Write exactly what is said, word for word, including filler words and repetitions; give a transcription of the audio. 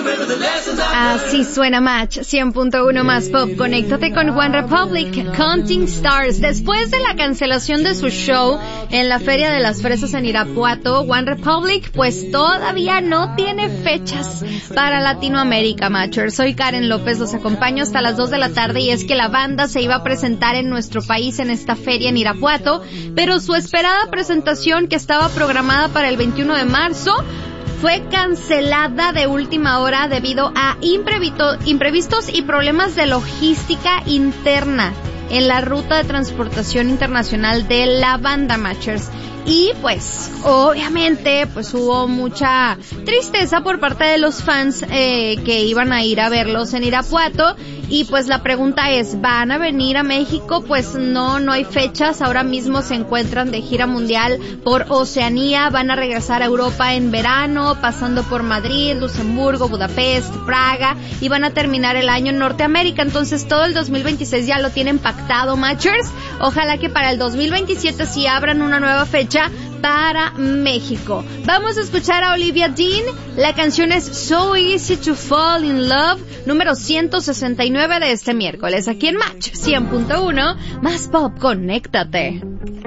Así suena Match, cien punto uno más pop. Conéctate con One Republic, Counting Stars. Después de la cancelación de su show en la Feria de las Fresas en Irapuato, One Republic pues todavía no tiene fechas para Latinoamérica, Matchers. Soy Karen López, los acompaño hasta las dos de la tarde y es que la banda se iba a presentar en nuestro país en esta feria en Irapuato, pero su esperada presentación, que estaba programada para el veintiuno de marzo, fue cancelada de última hora debido a imprevisto, imprevistos y problemas de logística interna en la ruta de transportación internacional de la banda, Matchers. Y pues, obviamente, pues hubo mucha tristeza por parte de los fans eh, que iban a ir a verlos en Irapuato. Y pues la pregunta es, ¿van a venir a México? Pues no, no hay fechas. Ahora mismo se encuentran de gira mundial por Oceanía. Van a regresar a Europa en verano, pasando por Madrid, Luxemburgo, Budapest, Praga. Y van a terminar el año en Norteamérica. Entonces todo el dos mil veintiséis ya lo tienen pactado, Matchers. Ojalá que para el dos mil veintisiete sí abran una nueva fecha para México. Vamos a escuchar a Olivia Dean. La canción es So Easy to Fall in Love, número ciento sesenta y nueve de este miércoles, aquí en Match cien punto uno más pop. Conéctate.